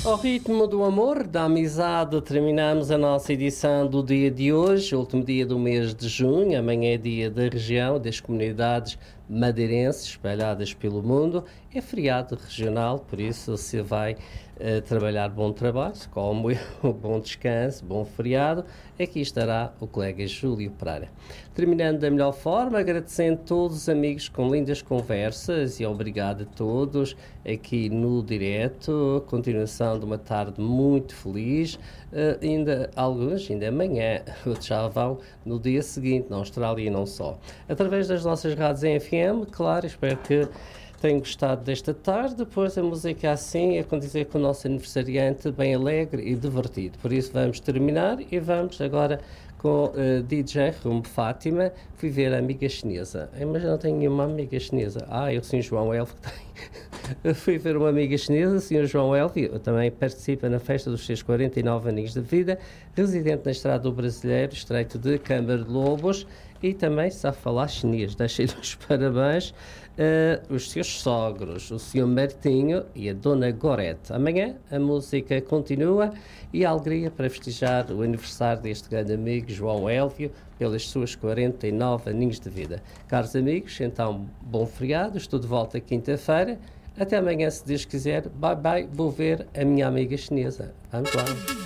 Ao ritmo do amor, da amizade, terminamos a nossa edição do dia de hoje, último dia do mês de junho. Amanhã é dia da região, das comunidades madeirenses espalhadas pelo mundo. É feriado regional, por isso se vai trabalhar, bom trabalho, como eu, bom descanso, bom feriado. Aqui estará o colega Júlio Pereira. Terminando da melhor forma, agradecendo a todos os amigos com lindas conversas e obrigado a todos aqui no direto. Continuação de uma tarde muito feliz. Ainda alguns, ainda amanhã, outros já vão no dia seguinte, na Austrália e não só. Através das nossas rádios em FM, claro, espero que tenham gostado desta tarde. Depois a música assim é condizer com o nosso aniversariante bem alegre e divertido. Por isso vamos terminar e vamos agora com DJ Rumo Fátima. Fui ver a amiga chinesa. Mas eu não tenho nenhuma amiga chinesa. Eu sim, João Elvio que tem. Fui ver uma amiga chinesa, o Sr. João Elvio, também participa na festa dos seus 49 anos de vida, residente na Estrada do Brasileiro, estreito de Câmara de Lobos, e também sabe falar chinês. Deixei-lhe os parabéns os seus sogros, o Sr. Martinho e a Dona Gorete. Amanhã a música continua e a alegria para festejar o aniversário deste grande amigo João Elvio pelas suas 49 aninhos de vida. Caros amigos, então bom feriado, estou de volta quinta-feira. Até amanhã, se Deus quiser. Bye bye, vou ver a minha amiga chinesa. Vamos lá.